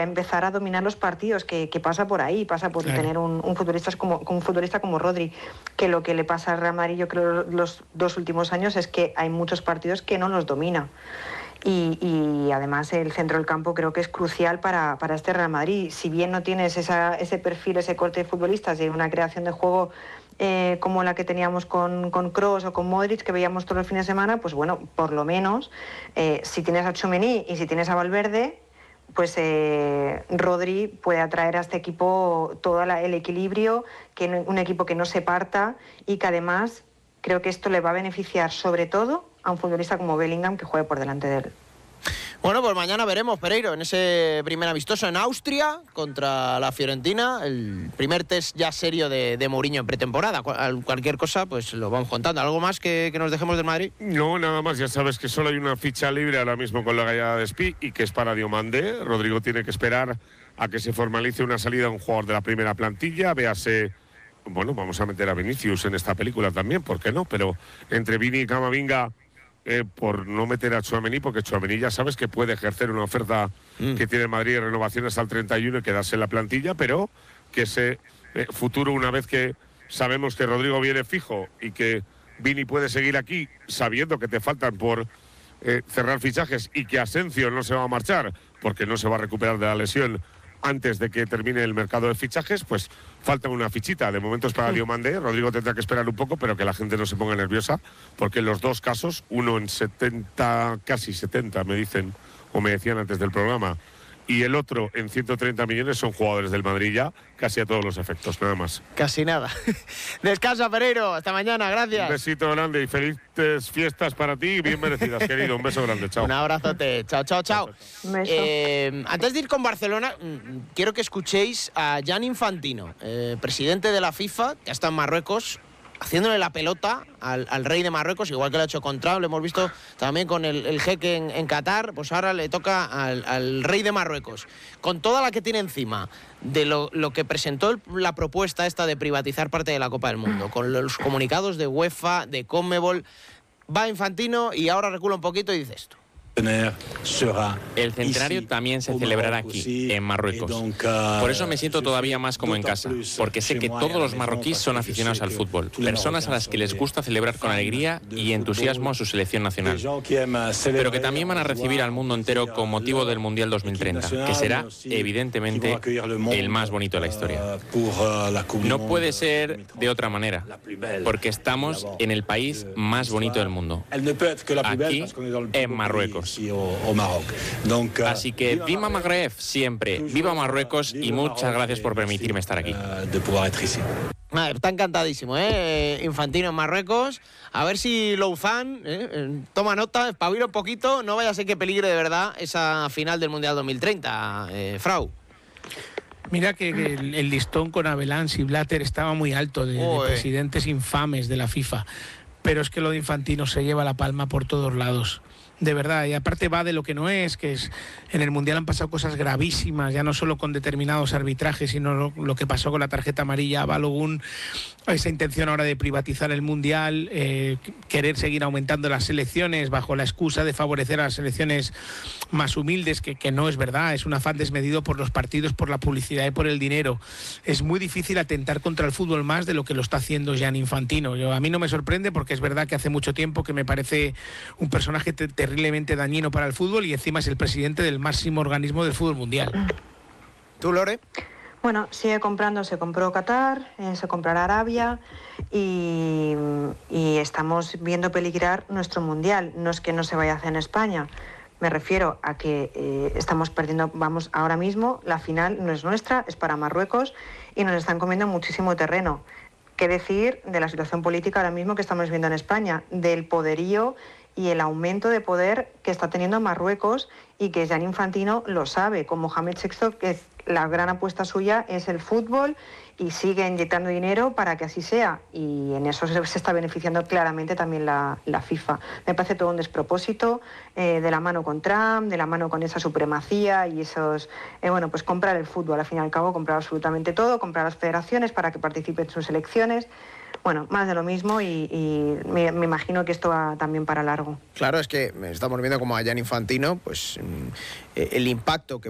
empezar a dominar los partidos, que pasa por ahí, pasa por tener un futbolista como Rodri, que lo que le pasa al Real Madrid, yo creo, los 2 últimos años es que hay muchos partidos que no los domina. Y además el centro del campo creo que es crucial para este Real Madrid. Si bien no tienes ese perfil, ese corte de futbolistas y una creación de juego como la que teníamos con Kroos o con Modric, que veíamos todos los fines de semana, pues bueno, por lo menos si tienes a Tchouaméni y si tienes a Valverde, pues Rodri puede atraer a este equipo todo el equilibrio, un equipo que no se parta y que además creo que esto le va a beneficiar sobre todo a un futbolista como Bellingham, que juegue por delante de él. Bueno, pues mañana veremos, Pereiro, en ese primer amistoso en Austria contra la Fiorentina, el primer test ya serio de Mourinho en pretemporada. Cualquier cosa, pues lo vamos contando. ¿Algo más que nos dejemos del Madrid? No, nada más. Ya sabes que solo hay una ficha libre ahora mismo con la Gallada de Espí y que es para Diomandé. Rodrigo tiene que esperar a que se formalice una salida de un jugador de la primera plantilla. Véase, bueno, vamos a meter a Vinicius en esta película también, ¿por qué no? Pero entre Vini y Camavinga, por no meter a Tchouaméni, porque Tchouaméni ya sabes que puede ejercer una oferta que tiene Madrid de renovaciones al 31 y quedarse en la plantilla, pero que ese futuro, una vez que sabemos que Rodrigo viene fijo y que Vini puede seguir aquí, sabiendo que te faltan por cerrar fichajes y que Asensio no se va a marchar porque no se va a recuperar de la lesión antes de que termine el mercado de fichajes, pues falta una fichita. De momento es para Diomandé. Rodrigo tendrá que esperar un poco, pero que la gente no se ponga nerviosa, porque en los dos casos, uno en 70, casi 70, me dicen, o me decían antes del programa, y el otro en 130 millones, son jugadores del Madrid ya, casi a todos los efectos, nada más. Casi nada. Descansa, Pereiro. Hasta mañana, gracias. Un besito grande y felices fiestas para ti, bien merecidas, querido. Un beso grande, chao. Un abrazote. Chao, chao, chao. Un beso. Antes de ir con Barcelona, quiero que escuchéis a Gianni Infantino, presidente de la FIFA, que está en Marruecos, haciéndole la pelota al rey de Marruecos, igual que lo ha hecho con Trump, lo hemos visto también con el jeque en Qatar, pues ahora le toca al rey de Marruecos. Con toda la que tiene encima de lo que presentó la propuesta esta de privatizar parte de la Copa del Mundo, con los comunicados de UEFA, de CONMEBOL, va Infantino y ahora recula un poquito y dice esto. El centenario también se celebrará aquí, en Marruecos. Por eso me siento todavía más como en casa, porque sé que todos los marroquíes son aficionados al fútbol, personas a las que les gusta celebrar con alegría y entusiasmo a su selección nacional, pero que también van a recibir al mundo entero con motivo del Mundial 2030, que será, evidentemente, el más bonito de la historia. No puede ser de otra manera, porque estamos en el país más bonito del mundo, aquí, en Marruecos. Así que viva Magreb siempre, viva Marruecos y muchas gracias por permitirme estar aquí. Está encantadísimo, Infantino en Marruecos. A ver si Louzán toma nota, espabila un poquito, no vaya a ser que peligre de verdad esa final del Mundial 2030, Frau. Mira que el listón con Abelans y Blatter estaba muy alto de presidentes infames de la FIFA, pero es que lo de Infantino se lleva la palma por todos lados. De verdad, y aparte va de lo que no es, que es en el Mundial han pasado cosas gravísimas, ya no solo con determinados arbitrajes, sino lo que pasó con la tarjeta amarilla a Balogun, esa intención ahora de privatizar el Mundial, querer seguir aumentando las selecciones bajo la excusa de favorecer a las selecciones más humildes, que no es verdad, es un afán desmedido por los partidos, por la publicidad y por el dinero. Es muy difícil atentar contra el fútbol más de lo que lo está haciendo Gianni Infantino. A mí no me sorprende porque es verdad que hace mucho tiempo que me parece un personaje terriblemente dañino para el fútbol y encima es el presidente del máximo organismo del fútbol mundial. ¿Tú, Lore? Bueno, sigue comprando, se compró Qatar, se comprará Arabia y estamos viendo peligrar nuestro mundial. No es que no se vaya a hacer en España, me refiero a que estamos perdiendo, vamos, ahora mismo la final no es nuestra, es para Marruecos y nos están comiendo muchísimo terreno. ¿Qué decir de la situación política ahora mismo que estamos viendo en España? Del poderío y el aumento de poder que está teniendo Marruecos y que Gianni Infantino lo sabe, con Mohamed VI, que la gran apuesta suya es el fútbol y sigue inyectando dinero para que así sea, y en eso se está beneficiando claramente también la FIFA. Me parece todo un despropósito, de la mano con Trump, de la mano con esa supremacía y esos, pues comprar el fútbol, al fin y al cabo comprar absolutamente todo, comprar las federaciones para que participen en sus elecciones. Bueno, más de lo mismo y me imagino que esto va también para largo. Claro, es que estamos viendo como a Gianni Infantino, pues el impacto que